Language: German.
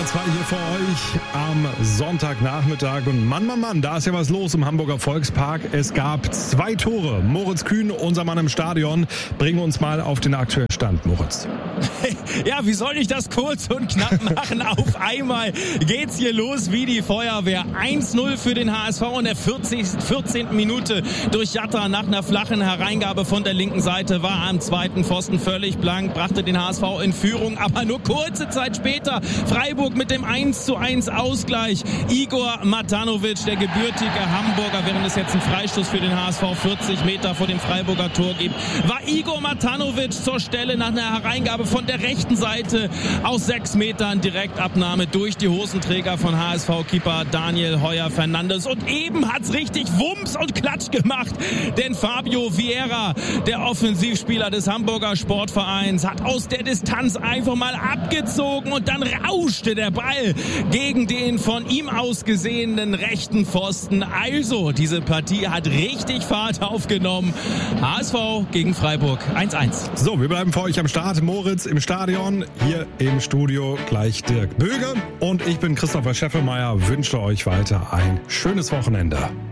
2 hier für euch am Sonntagnachmittag. Und Mann, da ist ja was los im Hamburger Volkspark. Es gab 2 Tore. Moritz Kühn, unser Mann im Stadion, bringen uns mal auf den aktuellen Stand, Moritz. Ja, wie soll ich das kurz und knapp machen? Auf einmal geht's hier los wie die Feuerwehr. 1-0 für den HSV in der 14. Minute durch Jatta nach einer flachen Hereingabe von der linken Seite. War am zweiten Pfosten völlig blank, brachte den HSV in Führung. Aber nur kurze Zeit später Freiburg mit dem 1:1 Ausgleich. Igor Matanovic, der gebürtige Hamburger, während es jetzt einen Freistoß für den HSV 40 Meter vor dem Freiburger Tor gibt, war Igor Matanovic zur Stelle nach einer Hereingabe von der rechten Seite aus 6 Metern. Direktabnahme durch die Hosenträger von HSV-Keeper Daniel Heuer-Fernandes. Und eben hat's richtig Wumms und Klatsch gemacht, denn Fabio Vieira, der Offensivspieler des Hamburger Sportvereins, hat aus der Distanz einfach mal abgezogen und dann rauschte der Ball gegen den von ihm aus gesehenen rechten Pfosten. Also, diese Partie hat richtig Fahrt aufgenommen. HSV gegen Freiburg 1:1. So, wir bleiben für euch am Start. Moritz im Stadion, hier im Studio gleich Dirk Böge. Und ich bin Christopher Scheffelmeier, wünsche euch weiter ein schönes Wochenende.